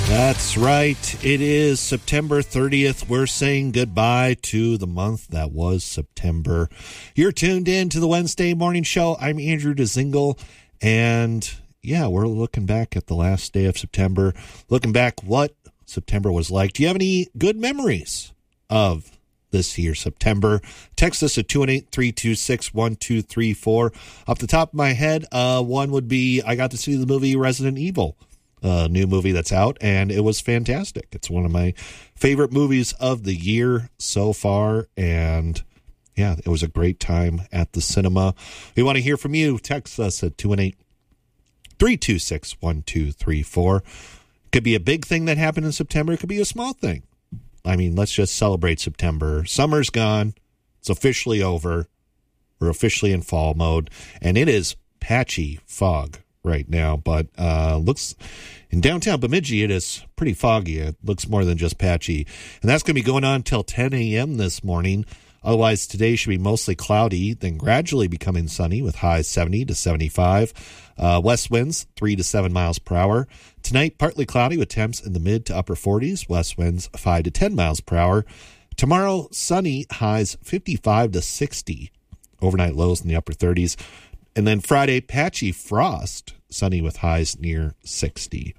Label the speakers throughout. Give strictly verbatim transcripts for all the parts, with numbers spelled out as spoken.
Speaker 1: That's right. It is September thirtieth. We're saying goodbye to the month that was September. You're tuned in to the Wednesday Morning Show. I'm Andrew DeZingle, and yeah, we're looking back at the last day of September, looking back what September was like. Do you have any good memories of this year, September? Text us at two one eight, three two six, one two three four. Off the top of my head, uh, one would be I got to see the movie Resident Evil. A new movie that's out, and it was fantastic. It's one of my favorite movies of the year so far, and yeah, it was a great time at the cinema. We want to hear from you. Text us at two one eight, three two six, one two three four. Could be a big thing that happened in September. It could be a small thing. I mean, let's just celebrate September. Summer's gone. It's officially over. We're officially in fall mode, and it is patchy fog right now, but uh looks in downtown Bemidji it is pretty foggy. It looks more than just patchy, and that's going to be going on till ten a.m. this morning. Otherwise, today should be mostly cloudy, then gradually becoming sunny with highs seventy to seventy-five. Uh, west winds three to seven miles per hour. Tonight, partly cloudy with temps in the mid to upper forties. West winds five to ten miles per hour. Tomorrow, sunny, highs fifty-five to sixty. Overnight lows in the upper thirties. And then Friday, patchy frost, sunny with highs near sixty.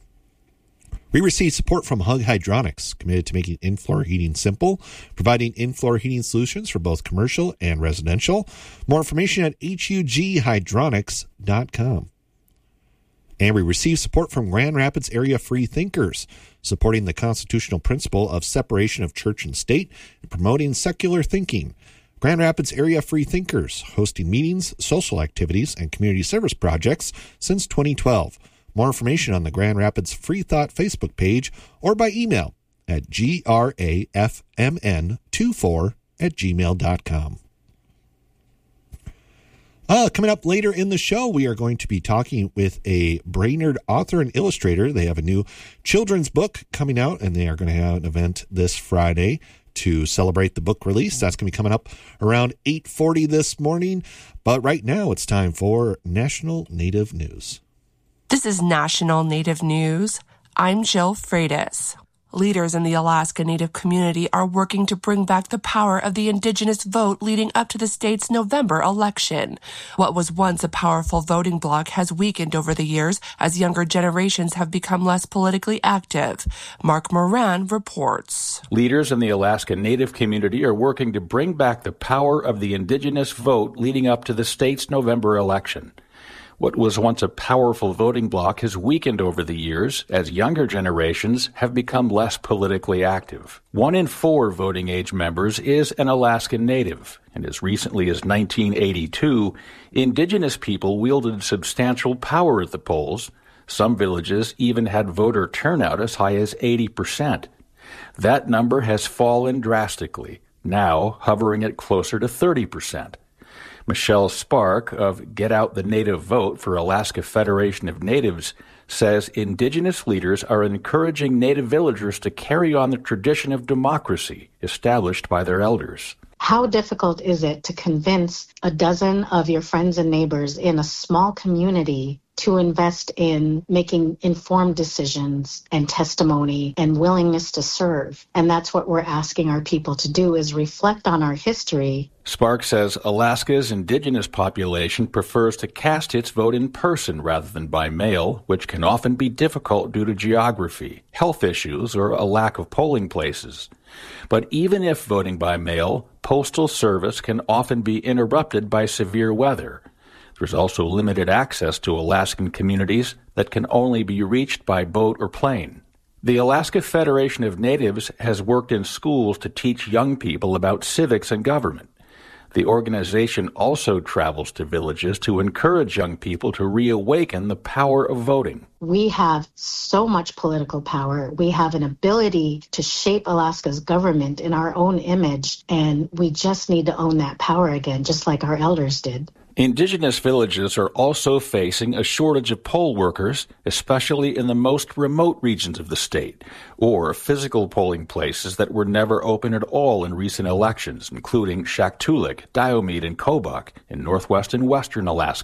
Speaker 1: We received support from Hug Hydronics, committed to making in-floor heating simple, providing in-floor heating solutions for both commercial and residential. More information at hug hydronics dot com. And we received support from Grand Rapids Area Free Thinkers, supporting the constitutional principle of separation of church and state and promoting secular thinking. Grand Rapids Area Free Thinkers, hosting meetings, social activities, and community service projects since twenty twelve. More information on the Grand Rapids Free Thought Facebook page or by email at grafmn two four at gmail dot com. Uh, coming up later in the show, we are going to be talking with a Brainerd author and illustrator. They have a new children's book coming out, and they are going to have an event this Friday to celebrate the book release. That's going to be coming up around eight forty this morning. But right now, it's time for National Native News.
Speaker 2: This is National Native News. I'm Jill Freitas. Leaders in the Alaska Native community are working to bring back the power of the Indigenous vote leading up to the state's November election. What was once a powerful voting bloc has weakened over the years as younger generations have become less politically active. Mark Moran reports.
Speaker 3: Leaders in the Alaska Native community are working to bring back the power of the Indigenous vote leading up to the state's November election. What was once a powerful voting bloc has weakened over the years as younger generations have become less politically active. One in four voting age members is an Alaskan Native, and as recently as nineteen eighty-two, Indigenous people wielded substantial power at the polls. Some villages even had voter turnout as high as eighty percent. That number has fallen drastically, now hovering at closer to thirty percent. Michelle Spark of Get Out the Native Vote for Alaska Federation of Natives says Indigenous leaders are encouraging Native villagers to carry on the tradition of democracy established by their elders.
Speaker 4: How difficult is it to convince a dozen of your friends and neighbors in a small community to invest in making informed decisions and testimony and willingness to serve? And that's what we're asking our people to do, is reflect on our history.
Speaker 3: Spark says Alaska's Indigenous population prefers to cast its vote in person rather than by mail, which can often be difficult due to geography, health issues, or a lack of polling places. But even if voting by mail, postal service can often be interrupted by severe weather. There's also limited access to Alaskan communities that can only be reached by boat or plane. The Alaska Federation of Natives has worked in schools to teach young people about civics and government. The organization also travels to villages to encourage young people to reawaken the power of voting.
Speaker 4: We have so much political power. We have an ability to shape Alaska's government in our own image, and we just need to own that power again, just like our elders did.
Speaker 3: Indigenous villages are also facing a shortage of poll workers, especially in the most remote regions of the state, or physical polling places that were never open at all in recent elections, including Shaktoolik, Diomede, and Kobuk in northwest and western Alaska.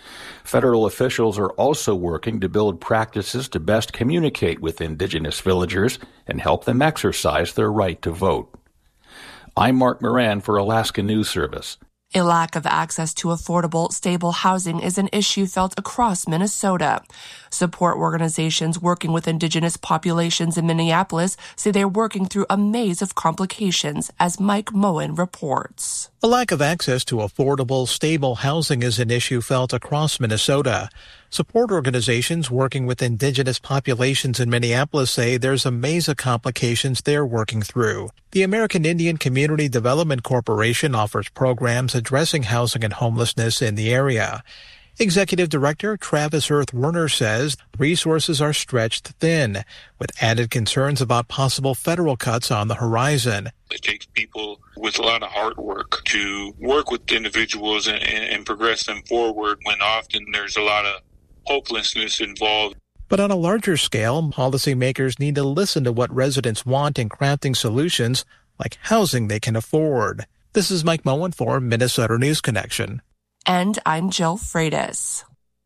Speaker 3: Federal officials are also working to build practices to best communicate with Indigenous villagers and help them exercise their right to vote. I'm Mark Moran for Alaska News Service.
Speaker 2: A lack of access to affordable, stable housing is an issue felt across Minnesota. Support organizations working with Indigenous populations in Minneapolis say they're working through a maze of complications, as Mike Moen reports.
Speaker 5: A lack of access to affordable, stable housing is an issue felt across Minnesota. Support organizations working with Indigenous populations in Minneapolis say there's a maze of complications they're working through. The American Indian Community Development Corporation offers programs addressing housing and homelessness in the area. Executive Director Travis Earth Werner says resources are stretched thin, with added concerns about possible federal cuts on the horizon.
Speaker 6: It takes people with a lot of hard work to work with individuals and, and, and progress them forward when often there's a lot of hopelessness involved.
Speaker 5: But on a larger scale, policymakers need to listen to what residents want in crafting solutions like housing they can afford. This is Mike Moen for Minnesota News Connection.
Speaker 2: And I'm Jill Freitas.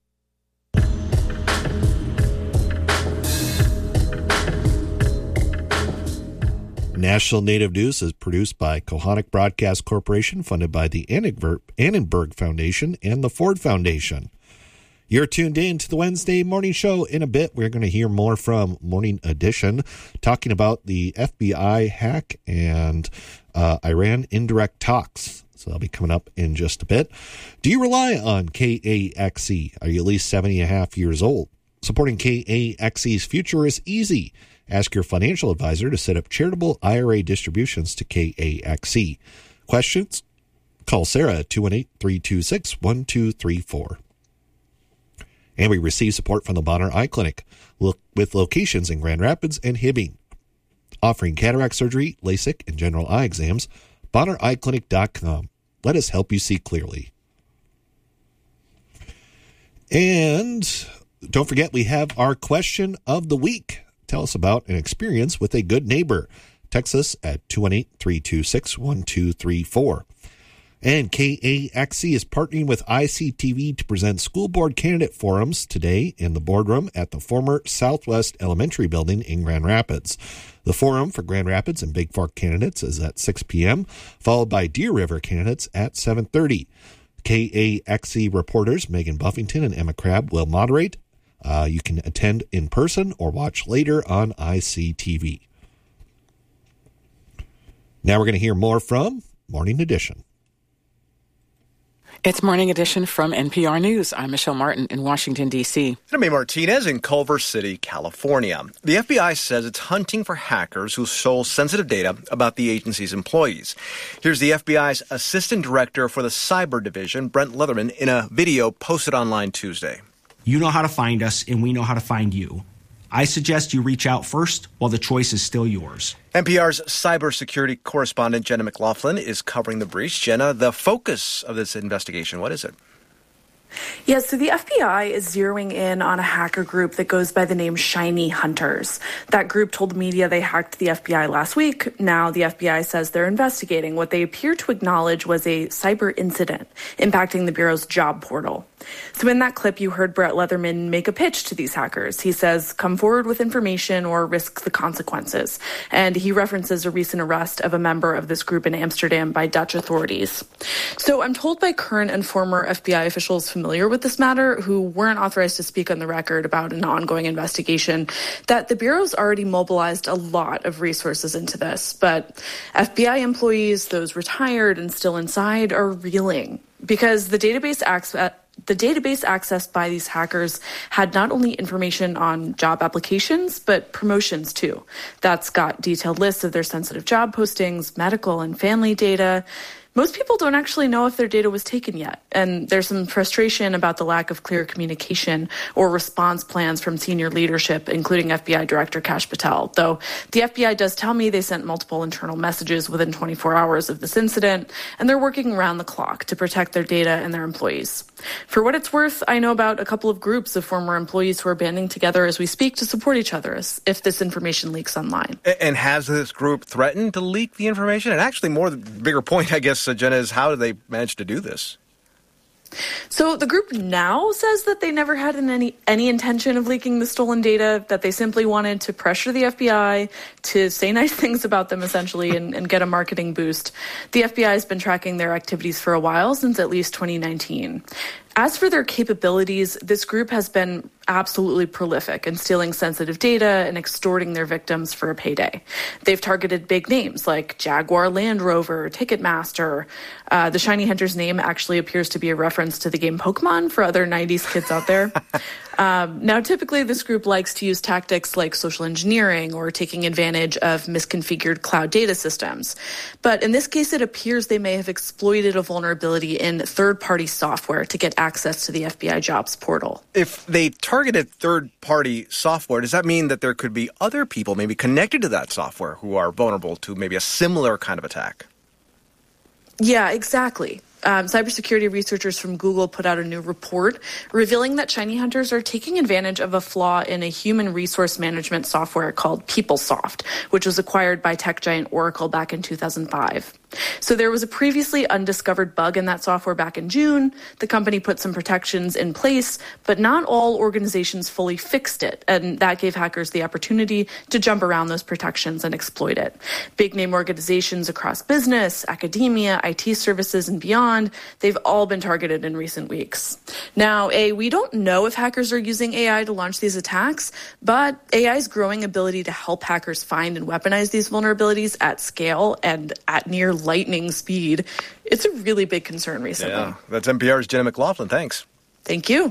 Speaker 1: National Native News is produced by Kohanic Broadcast Corporation, funded by the Annenberg Foundation and the Ford Foundation. You're tuned in to the Wednesday morning show. In a bit, we're going to hear more from Morning Edition, talking about the F B I hack and uh, Iran indirect talks. So that'll be coming up in just a bit. Do you rely on K A X E? Are you at least seventy and a half years old? Supporting K A X E's future is easy. Ask your financial advisor to set up charitable I R A distributions to K A X E. Questions? Call Sarah at two one eight, three two six, one two three four. And we receive support from the Bonner Eye Clinic, with locations in Grand Rapids and Hibbing. Offering cataract surgery, LASIK, and general eye exams, bonner eye clinic dot com. Let us help you see clearly. And don't forget, we have our question of the week. Tell us about an experience with a good neighbor. Text us at two one eight, three two six, one two three four. And K A X E is partnering with I C T V to present school board candidate forums today in the boardroom at the former Southwest Elementary Building in Grand Rapids. The forum for Grand Rapids and Big Fork candidates is at six p.m., followed by Deer River candidates at seven thirty. K A X E reporters Megan Buffington and Emma Crabb will moderate. Uh, you can attend in person or watch later on I C T V. Now we're going to hear more from Morning Edition.
Speaker 7: It's Morning Edition from N P R News. I'm Michelle Martin in Washington, D C.
Speaker 8: I'm Amy Martinez in Culver City, California. The F B I says it's hunting for hackers who stole sensitive data about the agency's employees. Here's the F B I's Assistant Director for the Cyber Division, Brent Leatherman, in a video posted online Tuesday.
Speaker 9: You know how to find us, and we know how to find you. I suggest you reach out first while the choice is still yours.
Speaker 8: N P R's cybersecurity correspondent Jenna McLaughlin is covering the breach. Jenna, the focus of this investigation, what is it?
Speaker 10: Yeah, so the F B I is zeroing in on a hacker group that goes by the name Shiny Hunters. That group told the media they hacked the F B I last week. Now the F B I says they're investigating what they appear to acknowledge was a cyber incident impacting the Bureau's job portal. So in that clip, you heard Brett Leatherman make a pitch to these hackers. He says, come forward with information or risk the consequences. And he references a recent arrest of a member of this group in Amsterdam by Dutch authorities. So I'm told by current and former F B I officials familiar with this matter, who weren't authorized to speak on the record about an ongoing investigation, that the Bureau's already mobilized a lot of resources into this. But F B I employees, those retired and still inside, are reeling because the database access The database accessed by these hackers had not only information on job applications, but promotions too. That's got detailed lists of their sensitive job postings, medical and family data. Most people don't actually know if their data was taken yet, and there's some frustration about the lack of clear communication or response plans from senior leadership, including F B I Director Kash Patel, though the F B I does tell me they sent multiple internal messages within twenty-four hours of this incident, and they're working around the clock to protect their data and their employees. For what it's worth, I know about a couple of groups of former employees who are banding together as we speak to support each other if this information leaks online.
Speaker 8: And has this group threatened to leak the information? And actually, more the bigger point, I guess, Uh, Jenna, is how do they manage to do this?
Speaker 10: So the group now says that they never had an any any intention of leaking the stolen data, that they simply wanted to pressure the F B I to say nice things about them, essentially, and, and get a marketing boost. The F B I has been tracking their activities for a while, since at least twenty nineteen. As for their capabilities, this group has been absolutely prolific in stealing sensitive data and extorting their victims for a payday. They've targeted big names like Jaguar Land Rover, Ticketmaster. Uh, the Shiny Hunter's name actually appears to be a reference to the game Pokemon for other nineties kids out there. Um, now, typically, this group likes to use tactics like social engineering or taking advantage of misconfigured cloud data systems. But in this case, it appears they may have exploited a vulnerability in third-party software to get access to the F B I jobs portal.
Speaker 8: If they targeted third-party software, does that mean that there could be other people maybe connected to that software who are vulnerable to maybe a similar kind of attack?
Speaker 10: Yeah, exactly. Um, cybersecurity researchers from Google put out a new report revealing that shiny hunters are taking advantage of a flaw in a human resource management software called PeopleSoft, which was acquired by tech giant Oracle back in two thousand five. So there was a previously undiscovered bug in that software back in June. The company put some protections in place, but not all organizations fully fixed it, and that gave hackers the opportunity to jump around those protections and exploit it. Big name organizations across business, academia, I T services, and beyond, they've all been targeted in recent weeks. Now, A, we don't know if hackers are using A I to launch these attacks, but A I's growing ability to help hackers find and weaponize these vulnerabilities at scale and at near lightning speed, it's a really big concern recently.
Speaker 8: Yeah, that's N P R's Jenna McLaughlin. Thanks.
Speaker 10: Thank you.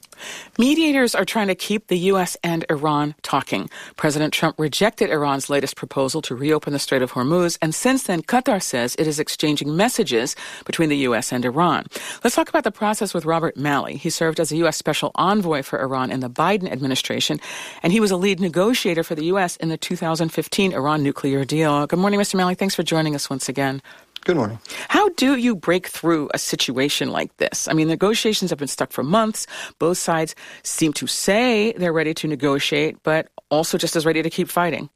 Speaker 7: Mediators are trying to keep the U S and Iran talking. President Trump rejected Iran's latest proposal to reopen the Strait of Hormuz, and since then, Qatar says it is exchanging messages between the U S and Iran. Let's talk about the process with Robert Malley. He served as a U S special envoy for Iran in the Biden administration, and he was a lead negotiator for the U S in the two thousand fifteen Iran nuclear deal. Good morning, Mister Malley. Thanks for joining us once again.
Speaker 11: Good morning.
Speaker 7: How do you break through a situation like this? I mean, negotiations have been stuck for months. Both sides seem to say they're ready to negotiate, but also just as ready to keep fighting.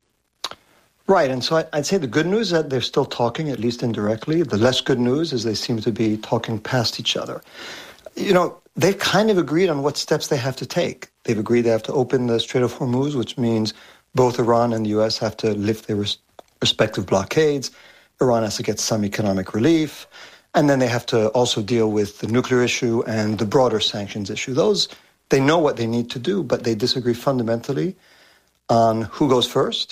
Speaker 11: Right. And so I'd say the good news is that they're still talking, at least indirectly. The less good news is they seem to be talking past each other. You know, they've kind of agreed on what steps they have to take. They've agreed they have to open the Strait of Hormuz, which means both Iran and the U S have to lift their res- respective blockades. Iran has to get some economic relief, and then they have to also deal with the nuclear issue and the broader sanctions issue. Those, they know what they need to do, but they disagree fundamentally on who goes first.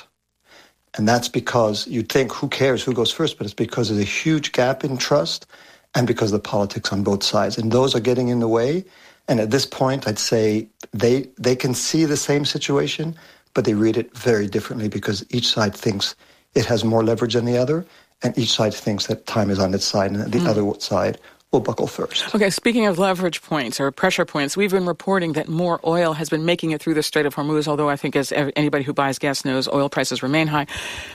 Speaker 11: And that's because you'd think, who cares who goes first? But it's because there's a huge gap in trust and because of the politics on both sides. And those are getting in the way. And at this point, I'd say they they can see the same situation, but they read it very differently because each side thinks it has more leverage than the other. And each side thinks that time is on its side and that the mm. other side will buckle first.
Speaker 7: Okay, speaking of leverage points or pressure points, we've been reporting that more oil has been making it through the Strait of Hormuz, although I think as anybody who buys gas knows, oil prices remain high.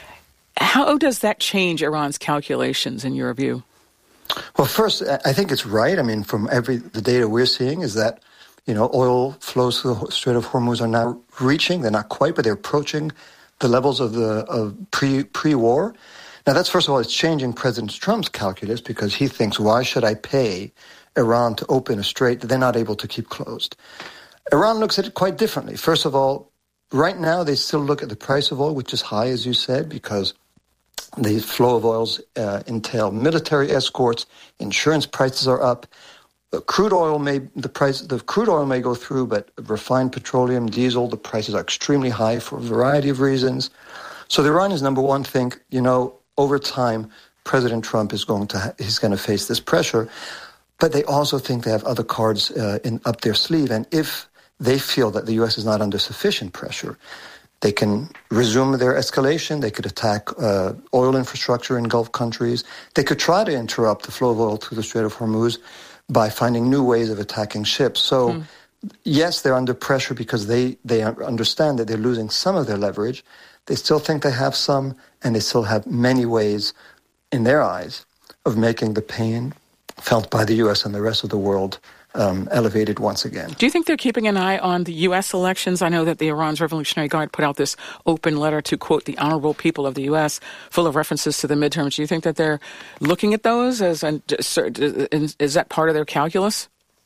Speaker 7: How does that change Iran's calculations in your view?
Speaker 11: Well, first, I think it's right. I mean, from every the data we're seeing is that, you know, oil flows through the Strait of Hormuz are now reaching, they're not quite, but they're approaching the levels of the of pre, pre-war. Now, that's, first of all, it's changing President Trump's calculus because he thinks, why should I pay Iran to open a strait that they're not able to keep closed? Iran looks at it quite differently. First of all, right now, they still look at the price of oil, which is high, as you said, because the flow of oils uh, entail military escorts, insurance prices are up. The crude oil may the price the crude oil may go through, but refined petroleum, diesel, the prices are extremely high for a variety of reasons. So the Iranians, number one, think, you know, over time, President Trump is going to ha- he's going to face this pressure, but they also think they have other cards uh, in up their sleeve. And if they feel that the U S is not under sufficient pressure, they can resume their escalation. They could attack uh, oil infrastructure in Gulf countries. They could try to interrupt the flow of oil through the Strait of Hormuz by finding new ways of attacking ships. So, mm. yes, they're under pressure because they, they understand that they're losing some of their leverage. They still think they have some, and they still have many ways, in their eyes, of making the pain felt by the U S and the rest of the world um, elevated once again.
Speaker 7: Do you think they're keeping an eye on the U S elections? I know that the Iran's Revolutionary Guard put out this open letter to, quote, the honorable people of the U S, full of references to the midterms. Do you think that they're looking at those? As and is that part of their calculus?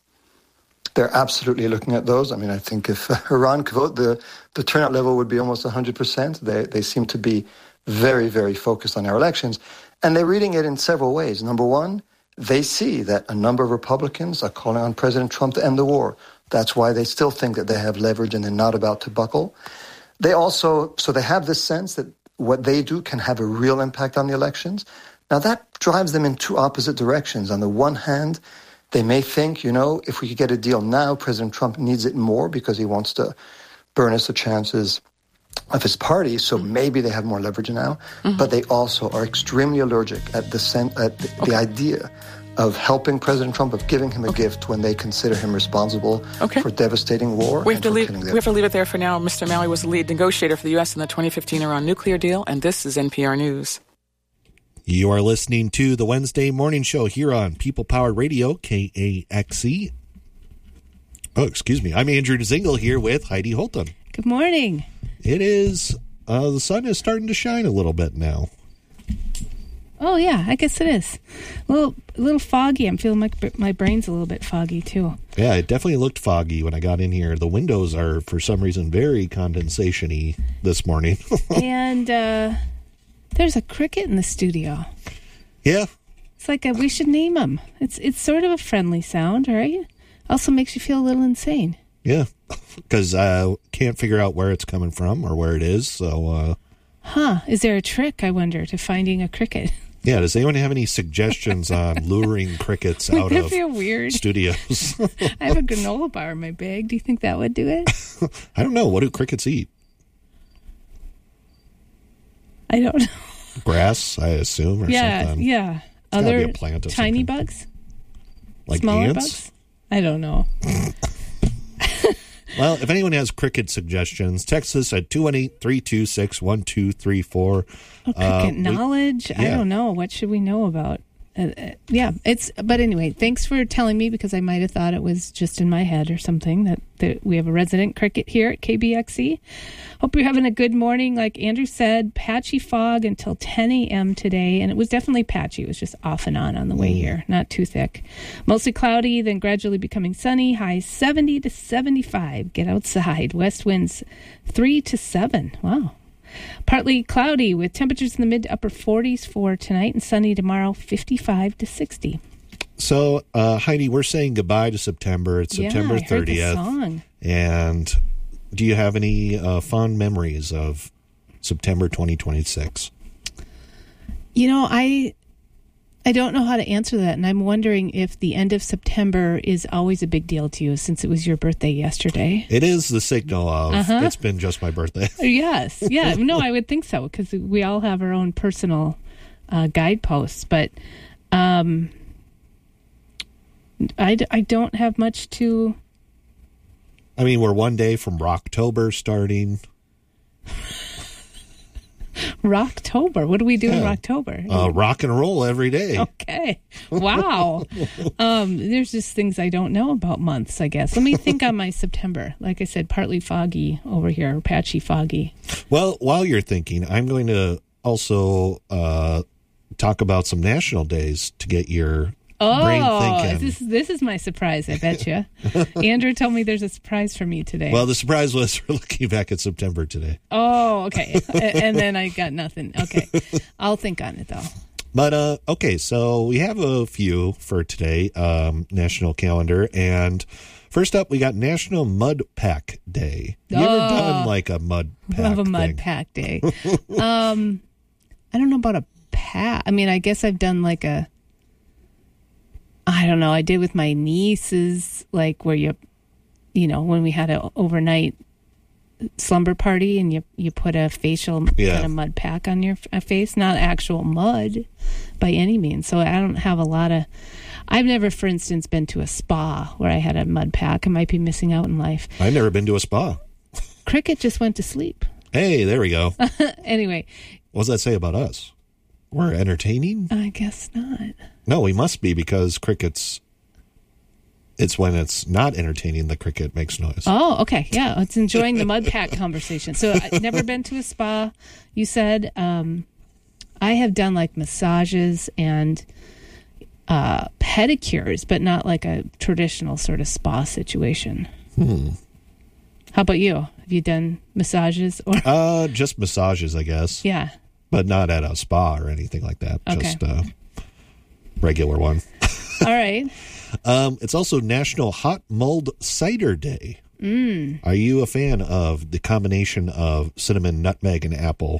Speaker 11: they're absolutely looking at those. I mean, I think if Iran could vote, the, the turnout level would be almost one hundred percent. They, they seem to be very, very focused on our elections. And they're reading it in several ways. Number one, they see that a number of Republicans are calling on President Trump to end the war. That's why they still think that they have leverage and they're not about to buckle. They also, so they have this sense that what they do can have a real impact on the elections. Now, that drives them in two opposite directions. On the one hand, they may think, you know, if we could get a deal now, President Trump needs it more because he wants to burnish the chances of his party, so maybe they have more leverage now. Mm-hmm. But they also are extremely allergic at the, sen- at the, okay. the idea of helping President Trump, of giving him a okay. gift when they consider him responsible okay. for devastating war.
Speaker 7: We have, to leave,
Speaker 11: we
Speaker 7: have to leave it there for now. Mister Malley was the lead negotiator for the U S in the twenty fifteen Iran nuclear deal, and this is N P R News.
Speaker 1: You are listening to the Wednesday Morning Show here on People Powered Radio, K A X E. Oh, excuse me. I'm Andrew Dzingel here with Heidi Holton.
Speaker 12: Good morning.
Speaker 1: It is, uh, the sun is starting to shine a little bit now.
Speaker 12: Oh, yeah, I guess it is. A little, a little foggy. I'm feeling like my brain's a little bit foggy, too.
Speaker 1: Yeah, it definitely looked foggy when I got in here. The windows are, for some reason, very condensation-y this morning.
Speaker 12: And uh, there's a cricket in the studio.
Speaker 1: Yeah.
Speaker 12: It's like a, we should name him. It's, it's sort of a friendly sound, right? Also makes you feel a little insane.
Speaker 1: Yeah, because I can't figure out where it's coming from or where it is, so... Uh,
Speaker 12: huh, is there a trick, I wonder, to finding a cricket?
Speaker 1: Yeah, does anyone have any suggestions on luring crickets out
Speaker 12: would that
Speaker 1: of
Speaker 12: feel weird?
Speaker 1: Studios?
Speaker 12: I have a granola bar in my bag. Do you think that would do it?
Speaker 1: I don't know. What do crickets eat?
Speaker 12: I don't know.
Speaker 1: Grass, I assume, or
Speaker 12: yeah,
Speaker 1: something.
Speaker 12: Yeah,
Speaker 1: yeah.
Speaker 12: Other tiny something. bugs?
Speaker 1: Like
Speaker 12: Smaller
Speaker 1: ants?
Speaker 12: bugs? I don't know.
Speaker 1: Well, if anyone has cricket suggestions, text us at two one eight, three two six, one two three four.
Speaker 12: Oh, cricket uh, knowledge? We, yeah. I don't know. What should we know about? Uh, uh, yeah, it's. But anyway, thanks for telling me, because I might have thought it was just in my head or something that, that we have a resident cricket here at K B X E. Hope you're having a good morning. Like Andrew said, patchy fog until ten a.m. today, and it was definitely patchy. It was just off and on on the way mm. here, not too thick. Mostly cloudy, then gradually becoming sunny. High seventy to seventy-five. Get outside. West winds three to seven. Wow. Partly cloudy with temperatures in the mid to upper forties for tonight, and sunny tomorrow, fifty-five to sixty.
Speaker 1: So, uh, Heidi, we're saying goodbye to September. It's
Speaker 12: yeah,
Speaker 1: September
Speaker 12: I heard
Speaker 1: thirtieth.
Speaker 12: The song.
Speaker 1: And do you have any uh, fond memories of September twenty twenty-six?
Speaker 12: You know, I I don't know how to answer that, and I'm wondering if the end of September is always a big deal to you, since it was your birthday yesterday.
Speaker 1: It is the signal of uh-huh. It's been just my birthday.
Speaker 12: Yes. Yeah. No, I would think so, because we all have our own personal uh, guideposts. But um, I, I don't have much to...
Speaker 1: I mean, we're one day from Rocktober starting...
Speaker 12: Rocktober. What do we do yeah. in Rocktober?
Speaker 1: Uh, rock and roll every day.
Speaker 12: Okay. Wow. um, there's just things I don't know about months, I guess. Let me think on my September. Like I said, partly foggy over here, patchy foggy.
Speaker 1: Well, while you're thinking, I'm going to also uh, talk about some national days to get your
Speaker 12: oh,
Speaker 1: brain thinking.
Speaker 12: This, this is my surprise, I bet you. Andrew told me there's a surprise for me today.
Speaker 1: Well, the surprise was we're looking back at September today.
Speaker 12: Oh, okay. And then I got nothing. Okay. I'll think on it, though.
Speaker 1: But, uh, okay, so we have a few for today, um, national calendar. And first up, we got National Mud Pack Day. You oh, ever done, like, a mud pack
Speaker 12: love a mud
Speaker 1: thing?
Speaker 12: pack day. um, I don't know about a pack. I mean, I guess I've done, like, a... I don't know. I did with my nieces, like where you, you know, when we had an overnight slumber party and you, you put a facial
Speaker 1: yeah.
Speaker 12: kind of mud pack on your face, not actual mud by any means. So I don't have a lot of, I've never, for instance, been to a spa where I had a mud pack. I might be missing out in life.
Speaker 1: I've never been to a spa.
Speaker 12: Cricket just went to sleep.
Speaker 1: Hey, there we go.
Speaker 12: Anyway.
Speaker 1: What does that say about us? We're entertaining?
Speaker 12: I guess not.
Speaker 1: No, we must be, because crickets, it's when it's not entertaining the cricket makes noise.
Speaker 12: Oh, okay. Yeah, it's enjoying the mud pack conversation. So I've never been to a spa, you said. Um, I have done like massages and uh, pedicures, but not like a traditional sort of spa situation.
Speaker 1: Hmm.
Speaker 12: How about you? Have you done massages? Or
Speaker 1: Uh, just massages, I guess.
Speaker 12: Yeah.
Speaker 1: But not at a spa or anything like that.
Speaker 12: Okay.
Speaker 1: Just a regular one.
Speaker 12: All right.
Speaker 1: Um, it's also National Hot Mulled Cider Day.
Speaker 12: Mm.
Speaker 1: Are you a fan of the combination of cinnamon, nutmeg, and apple?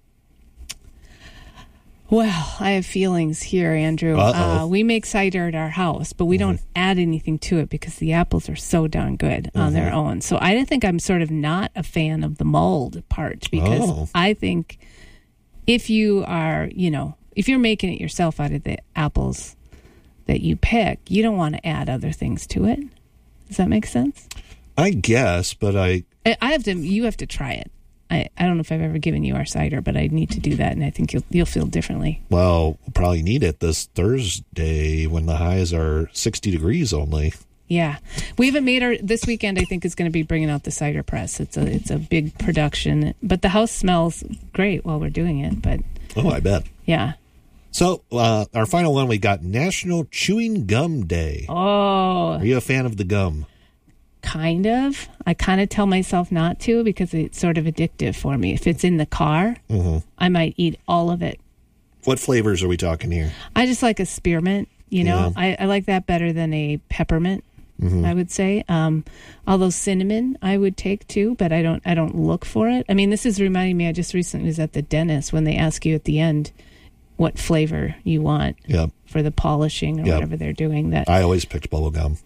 Speaker 12: Well, I have feelings here, Andrew.
Speaker 1: Uh-oh.
Speaker 12: Uh, we make cider at our house, but we mm-hmm. don't add anything to it because the apples are so darn good mm-hmm. on their own. So I think I'm sort of not a fan of the mulled part because
Speaker 1: oh.
Speaker 12: I think if you are, you know, if you're making it yourself out of the apples that you pick, you don't want to add other things to it. Does that make sense?
Speaker 1: I guess, but I...
Speaker 12: I, I have to, you have to try it. I, I don't know if I've ever given you our cider, but I need to do that, and I think you'll you'll feel differently.
Speaker 1: Well, we'll probably need it this Thursday when the highs are sixty degrees only.
Speaker 12: Yeah. We haven't made our... This weekend, I think, is going to be bringing out the cider press. It's a it's a big production, but the house smells great while we're doing it. But
Speaker 1: Oh, I bet.
Speaker 12: Yeah.
Speaker 1: So, uh, our final one, we got National Chewing Gum Day.
Speaker 12: Oh.
Speaker 1: Are you a fan of the gum?
Speaker 12: Kind of. I kind of tell myself not to because it's sort of addictive for me. If it's in the car,
Speaker 1: mm-hmm.
Speaker 12: I might eat all of it.
Speaker 1: What flavors are we talking here?
Speaker 12: I just like a spearmint, you know.
Speaker 1: Yeah.
Speaker 12: I, I like that better than a peppermint,
Speaker 1: mm-hmm.
Speaker 12: I would say. Um, although cinnamon I would take too, but I don't I don't look for it. I mean, this is reminding me, I just recently was at the dentist when they ask you at the end what flavor you want
Speaker 1: yep.
Speaker 12: for the polishing or
Speaker 1: yep.
Speaker 12: whatever they're doing. That
Speaker 1: I always picked bubble gum.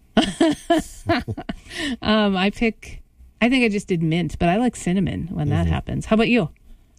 Speaker 12: um, I pick, I think I just did mint, but I like cinnamon when that
Speaker 1: mm-hmm.
Speaker 12: happens. How about you?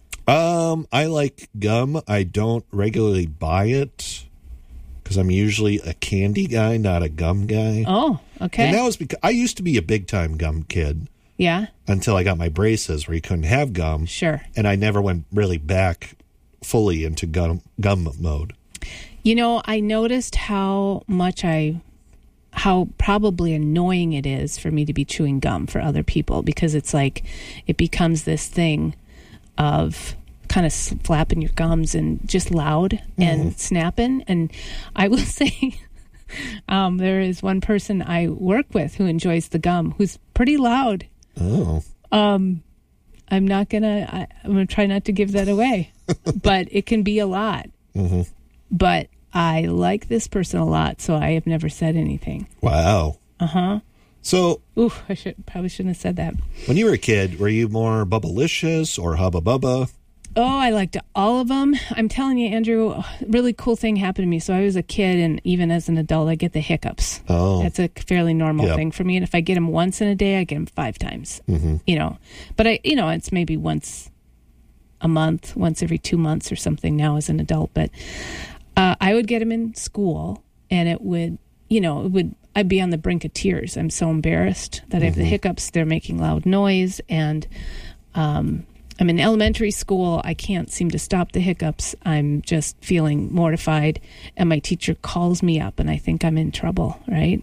Speaker 1: Um, I like gum. I don't regularly buy it because I'm usually a candy guy, not a gum guy.
Speaker 12: Oh, okay.
Speaker 1: And that was because I used to be a big time gum kid.
Speaker 12: Yeah.
Speaker 1: Until I got my braces where you couldn't have gum.
Speaker 12: Sure.
Speaker 1: And I never went really back fully into gum gum mode.
Speaker 12: You know, I noticed how much I, how probably annoying it is for me to be chewing gum for other people because it's like, it becomes this thing of kind of flapping your gums and just loud mm-hmm. and snapping. And I will say, um, there is one person I work with who enjoys the gum, who's pretty loud.
Speaker 1: Oh.
Speaker 12: Um, I'm not gonna, I, I'm gonna try not to give that away, but it can be a lot.
Speaker 1: Mm-hmm.
Speaker 12: But I like this person a lot, so I have never said anything.
Speaker 1: Wow.
Speaker 12: Uh-huh.
Speaker 1: So,
Speaker 12: ooh, I should probably shouldn't have said that.
Speaker 1: When you were a kid, were you more Bubblicious or Hubba Bubba?
Speaker 12: Oh, I liked all of them. I'm telling you, Andrew, a really cool thing happened to me. So I was a kid, and even as an adult, I get the hiccups.
Speaker 1: Oh.
Speaker 12: That's a fairly normal
Speaker 1: yep.
Speaker 12: thing for me. And if I get them once in a day, I get them five times.
Speaker 1: Mm-hmm.
Speaker 12: You know, but I, you know, it's maybe once a month, once every two months or something now as an adult. But uh, I would get them in school, and it would, you know, it would. I'd be on the brink of tears. I'm so embarrassed that mm-hmm. I have the hiccups. They're making loud noise, and um, I'm in elementary school. I can't seem to stop the hiccups. I'm just feeling mortified, and my teacher calls me up, and I think I'm in trouble, right?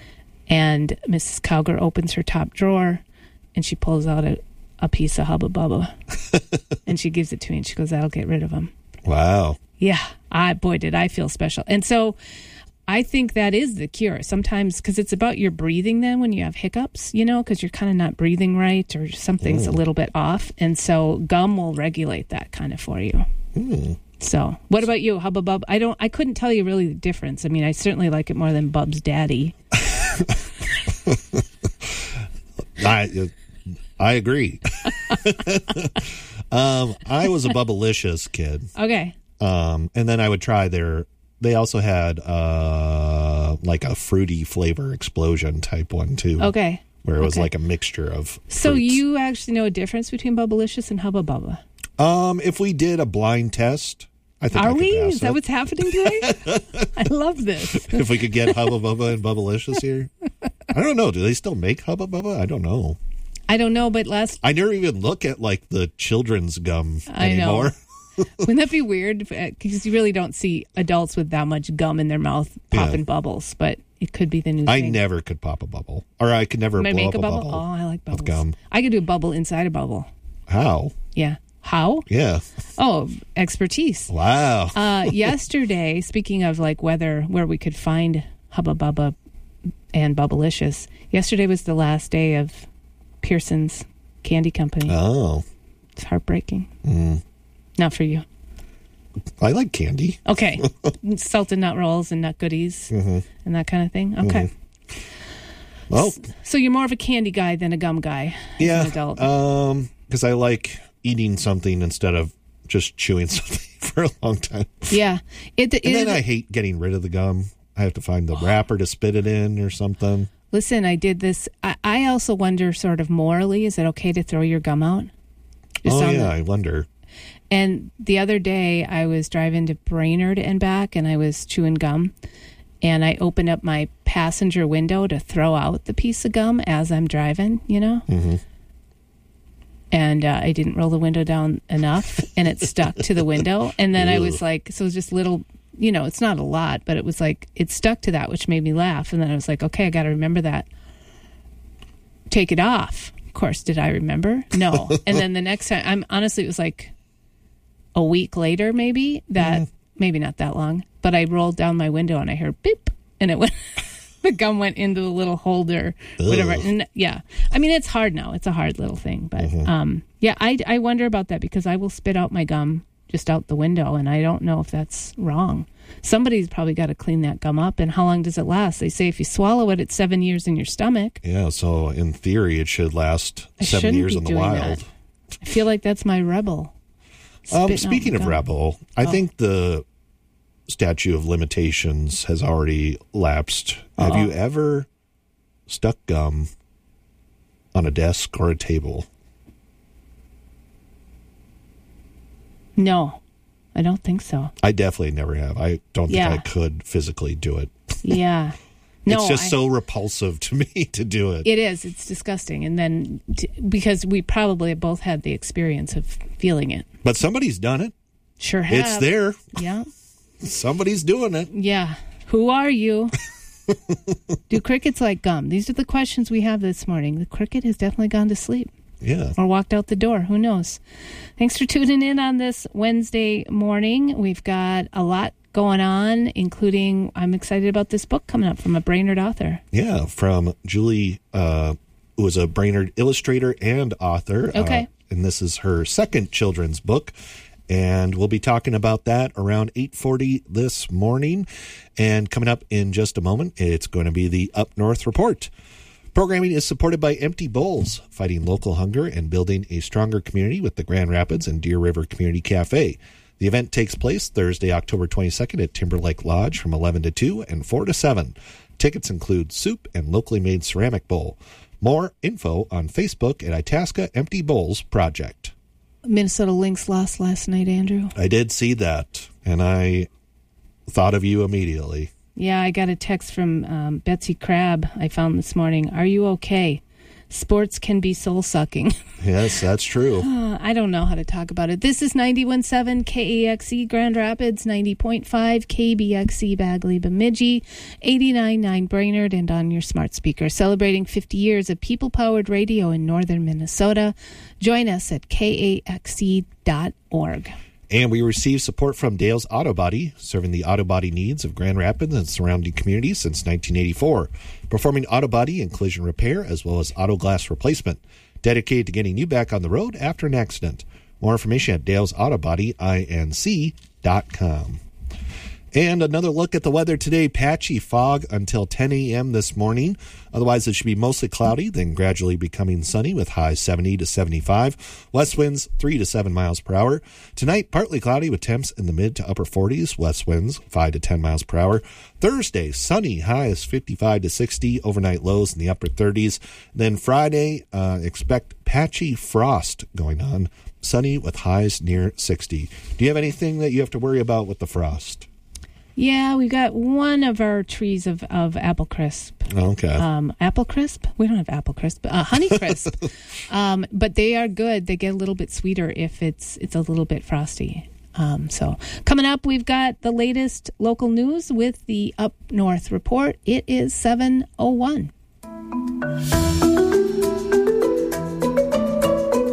Speaker 12: And Missus Cowger opens her top drawer, and she pulls out a, a piece of Hubba Bubba, and she gives it to me, and she goes, "That'll get rid of them."
Speaker 1: Wow.
Speaker 12: Yeah. I boy, did I feel special. And so I think that is the cure sometimes, because it's about your breathing then when you have hiccups, you know, because you're kind of not breathing right or something's mm. a little bit off. And so gum will regulate that kind of for you.
Speaker 1: Mm.
Speaker 12: So what about you? Hubba Bub? I don't, I couldn't tell you really the difference. I mean, I certainly like it more than Bub's daddy.
Speaker 1: I, I agree. um, I was a Bubblicious kid.
Speaker 12: Okay.
Speaker 1: Um, and then I would try their, they also had uh, like a fruity flavor explosion type one too.
Speaker 12: Okay.
Speaker 1: Where it was
Speaker 12: okay.
Speaker 1: like a mixture of
Speaker 12: So
Speaker 1: fruits.
Speaker 12: you actually know a difference between Bubblicious and Hubba Bubba?
Speaker 1: Um, if we did a blind test, I think
Speaker 12: Are
Speaker 1: I could
Speaker 12: we?
Speaker 1: pass
Speaker 12: Is that
Speaker 1: it.
Speaker 12: what's happening today? I love this.
Speaker 1: If we could get Hubba Bubba and Bubblicious here. I don't know. Do they still make Hubba Bubba? I don't know.
Speaker 12: I don't know, but last...
Speaker 1: I never even look at like the children's gum
Speaker 12: I
Speaker 1: anymore.
Speaker 12: Know. Wouldn't that be weird? Because you really don't see adults with that much gum in their mouth popping yeah. bubbles, but it could be the new
Speaker 1: I
Speaker 12: thing.
Speaker 1: never could pop a bubble. Or I could never
Speaker 12: Can I
Speaker 1: blow
Speaker 12: make
Speaker 1: up
Speaker 12: a bubble?
Speaker 1: bubble.
Speaker 12: Oh, I like bubbles.
Speaker 1: With gum.
Speaker 12: I could do a bubble inside a bubble.
Speaker 1: How?
Speaker 12: Yeah. How?
Speaker 1: Yeah.
Speaker 12: Oh, expertise.
Speaker 1: Wow.
Speaker 12: uh, yesterday, speaking of like weather, where we could find Hubba Bubba and Bubblicious, yesterday was the last day of Pearson's Candy Company.
Speaker 1: Oh.
Speaker 12: It's heartbreaking.
Speaker 1: Mm.
Speaker 12: Not for you.
Speaker 1: I like candy.
Speaker 12: Okay. Salted nut rolls and nut goodies
Speaker 1: mm-hmm.
Speaker 12: and that kind of thing. Okay.
Speaker 1: Mm-hmm. Well,
Speaker 12: so you're more of a candy guy than a gum guy as
Speaker 1: yeah,
Speaker 12: an adult.
Speaker 1: Um, because I like eating something instead of just chewing something for a long time.
Speaker 12: Yeah. It, it,
Speaker 1: and then
Speaker 12: it,
Speaker 1: I hate getting rid of the gum. I have to find the wrapper to spit it in or something.
Speaker 12: Listen, I did this. I, I also wonder sort of morally, is it okay to throw your gum out? Just
Speaker 1: oh, yeah,
Speaker 12: the,
Speaker 1: I wonder.
Speaker 12: And the other day I was driving to Brainerd and back and I was chewing gum. And I opened up my passenger window to throw out the piece of gum as I'm driving, you know?
Speaker 1: Mm-hmm.
Speaker 12: And uh, I didn't roll the window down enough, and it stuck to the window. And then Ugh. I was like, so it was just little, you know, it's not a lot, but it was like, it stuck to that, which made me laugh. And then I was like, okay, I got to remember that. Take it off. Of course, did I remember? No. And then the next time, I'm honestly, it was like a week later, maybe, that, mm. maybe not that long, but I rolled down my window and I heard beep, and it went... The gum went into the little holder, whatever. And yeah, I mean, it's hard now. It's a hard little thing. But mm-hmm. um, yeah, I, I wonder about that because I will spit out my gum just out the window. And I don't know if that's wrong. Somebody's probably got to clean that gum up. And how long does it last? They say if you swallow it, it's seven years in your stomach.
Speaker 1: Yeah, so in theory, it should last
Speaker 12: I
Speaker 1: seven years in the wild.
Speaker 12: That. I feel like that's my rebel.
Speaker 1: Um, speaking of gum. rebel, I oh. think the statute of limitations has already lapsed. Uh-oh. Have you ever stuck gum on a desk or a table?
Speaker 12: No, I don't think so.
Speaker 1: I definitely never have. I don't think
Speaker 12: yeah.
Speaker 1: I could physically do it.
Speaker 12: Yeah. No,
Speaker 1: it's just
Speaker 12: I,
Speaker 1: so repulsive to me to do it.
Speaker 12: It is. It's disgusting. And then t- because we probably both had the experience of feeling it.
Speaker 1: But somebody's done it.
Speaker 12: Sure have.
Speaker 1: It's there.
Speaker 12: Yeah.
Speaker 1: Somebody's doing it.
Speaker 12: Yeah. Who are you? Do crickets like gum? These are the questions we have this morning. The cricket has definitely gone to sleep.
Speaker 1: Yeah.
Speaker 12: Or walked out the door. Who knows? Thanks for tuning in on this Wednesday morning. We've got a lot going on, including I'm excited about this book coming up from a Brainerd author.
Speaker 1: Yeah, from Julie, uh, who was a Brainerd illustrator and author.
Speaker 12: Okay.
Speaker 1: Uh, and this is her second children's book. And we'll be talking about that around eight forty this morning. And coming up in just a moment, it's going to be the Up North Report. Programming is supported by Empty Bowls, fighting local hunger and building a stronger community with the Grand Rapids and Deer River Community Cafe. The event takes place Thursday, October twenty-second at Timberlake Lodge from eleven to two and four to seven. Tickets include soup and locally made ceramic bowl. More info on Facebook at Itasca Empty Bowls Project.
Speaker 12: Minnesota Lynx lost last night, Andrew.
Speaker 1: I did see that, and I thought of you immediately.
Speaker 12: Yeah, I got a text from um, Betsy Crabb I found this morning. Are you okay? Sports can be soul-sucking.
Speaker 1: Yes, that's true.
Speaker 12: uh, I don't know how to talk about it. This is ninety-one point seven K A X E Grand Rapids, ninety point five K B X E Bagley Bemidji, eighty-nine point nine Brainerd, and on your smart speaker. Celebrating fifty years of people-powered radio in northern Minnesota. Join us at K A X E dot org.
Speaker 1: And we receive support from Dale's Auto Body, serving the auto body needs of Grand Rapids and surrounding communities since nineteen eighty-four, performing auto body and collision repair as well as auto glass replacement, dedicated to getting you back on the road after an accident. More information at dales auto body inc dot com. And another look at the weather today. Patchy fog until ten a.m. this morning. Otherwise, it should be mostly cloudy, then gradually becoming sunny with highs seventy to seventy-five. West winds three to seven miles per hour. Tonight, partly cloudy with temps in the mid to upper forties. West winds five to ten miles per hour. Thursday, sunny, highs fifty-five to sixty. Overnight lows in the upper thirties. Then Friday, uh, expect patchy frost going on. Sunny with highs near sixty. Do you have anything that you have to worry about with the frost?
Speaker 12: Yeah, we've got one of our trees of, of apple crisp.
Speaker 1: Okay.
Speaker 12: Um, apple crisp? We don't have apple crisp. Uh, honey crisp. um, but they are good. They get a little bit sweeter if it's it's a little bit frosty. Um, so coming up, we've got the latest local news with the Up North Report. It is seven oh one.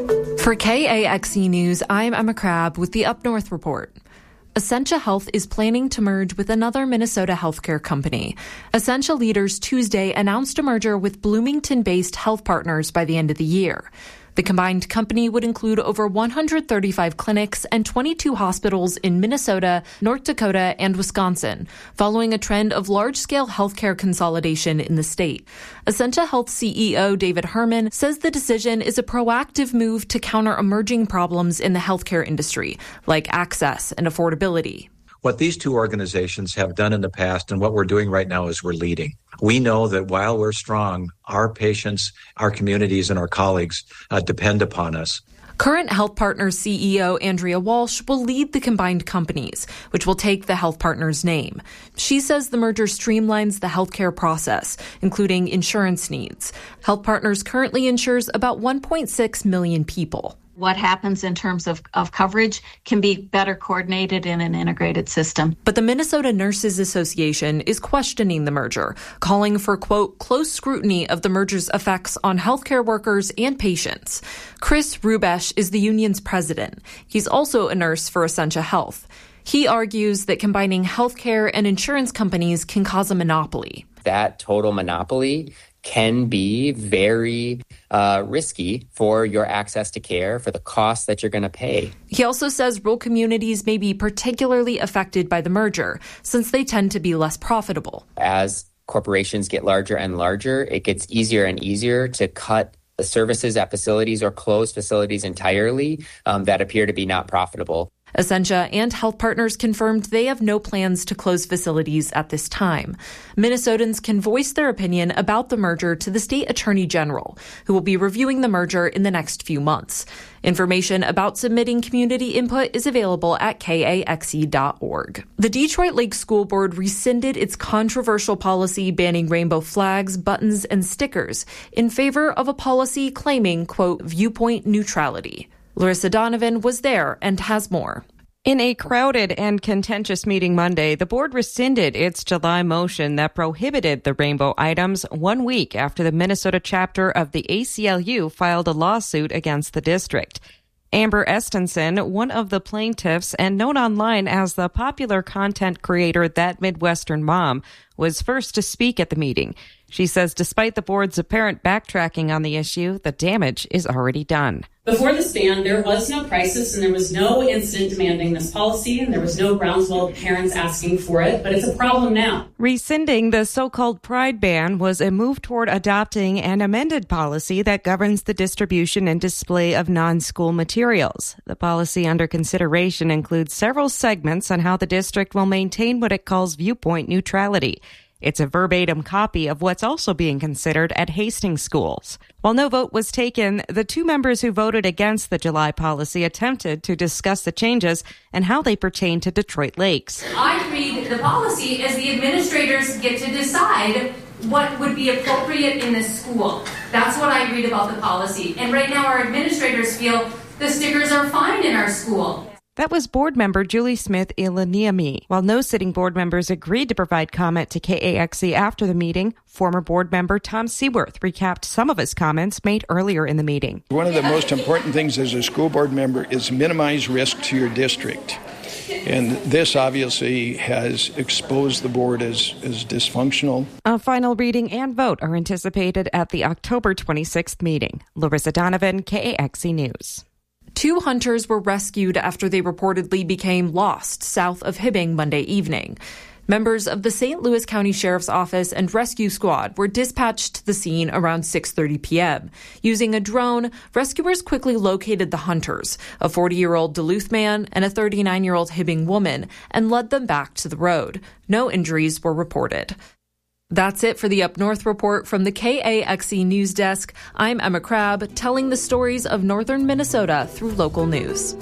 Speaker 13: For K A X E News, I'm Emma Crabb with the Up North Report. Essentia Health is planning to merge with another Minnesota healthcare company. Essentia leaders Tuesday announced a merger with Bloomington-based Health Partners by the end of the year. The combined company would include over one hundred thirty-five clinics and twenty-two hospitals in Minnesota, North Dakota, and Wisconsin, following a trend of large-scale healthcare consolidation in the state. Essentia Health C E O David Herman says the decision is a proactive move to counter emerging problems in the healthcare industry, like access and affordability.
Speaker 14: What these two organizations have done in the past and what we're doing right now is we're leading. We know that while we're strong, our patients, our communities, and our colleagues uh, depend upon us.
Speaker 13: Current Health Partners C E O Andrea Walsh will lead the combined companies, which will take the Health Partners name. She says the merger streamlines the healthcare process, including insurance needs. Health Partners currently insures about one point six million people.
Speaker 15: What happens in terms of, of coverage can be better coordinated in an integrated system.
Speaker 13: But the Minnesota Nurses Association is questioning the merger, calling for, quote, close scrutiny of the merger's effects on healthcare workers and patients. Chris Rubesh is the union's president. He's also a nurse for Essentia Health. He argues that combining healthcare and insurance companies can cause a monopoly.
Speaker 16: That total monopoly can be very uh, risky for your access to care, for the costs that you're going to pay.
Speaker 13: He also says rural communities may be particularly affected by the merger, since they tend to be less profitable.
Speaker 16: As corporations get larger and larger, it gets easier and easier to cut the services at facilities or close facilities entirely um, that appear to be not profitable.
Speaker 13: Essentia and Health Partners confirmed they have no plans to close facilities at this time. Minnesotans can voice their opinion about the merger to the state attorney general, who will be reviewing the merger in the next few months. Information about submitting community input is available at K A X E dot org. The Detroit Lake School Board rescinded its controversial policy banning rainbow flags, buttons, and stickers in favor of a policy claiming, quote, viewpoint neutrality. Larissa Donovan was there and has more.
Speaker 17: In a crowded and contentious meeting Monday, the board rescinded its July motion that prohibited the rainbow items one week after the Minnesota chapter of the A C L U filed a lawsuit against the district. Amber Estenson, one of the plaintiffs and known online as the popular content creator That Midwestern Mom, was first to speak at the meeting. She says despite the board's apparent backtracking on the issue, the damage is already done.
Speaker 18: Before this ban, there was no crisis and there was no incident demanding this policy, and there was no groundswell of parents asking for it, but it's a problem now.
Speaker 17: Rescinding the so-called Pride ban was a move toward adopting an amended policy that governs the distribution and display of non-school materials. The policy under consideration includes several segments on how the district will maintain what it calls viewpoint neutrality. It's a verbatim copy of what's also being considered at Hastings schools. While no vote was taken, the two members who voted against the July policy attempted to discuss the changes and how they pertain to Detroit Lakes.
Speaker 19: I read the policy as the administrators get to decide what would be appropriate in the school. That's what I read about the policy. And right now our administrators feel the stickers are fine in our school.
Speaker 17: That was board member Julie Smith Ilaniemi. While no sitting board members agreed to provide comment to K A X E after the meeting, former board member Tom Seaworth recapped some of his comments made earlier in the meeting.
Speaker 20: One of the most important things as a school board member is minimize risk to your district. And this obviously has exposed the board as, as dysfunctional.
Speaker 17: A final reading and vote are anticipated at the October twenty-sixth meeting. Larissa Donovan, K A X E News.
Speaker 13: Two hunters were rescued after they reportedly became lost south of Hibbing Monday evening. Members of the Saint Louis County Sheriff's Office and Rescue Squad were dispatched to the scene around six thirty p.m. Using a drone, rescuers quickly located the hunters, a forty-year-old Duluth man and a thirty-nine-year-old Hibbing woman, and led them back to the road. No injuries were reported. That's it for the Up North Report from the K A X E News Desk. I'm Emma Crabb, telling the stories of northern Minnesota through local news.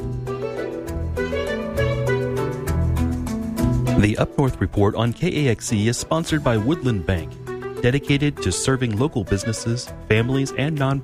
Speaker 21: The Up North Report on K A X E is sponsored by Woodland Bank, dedicated to serving local businesses, families, and nonprofits.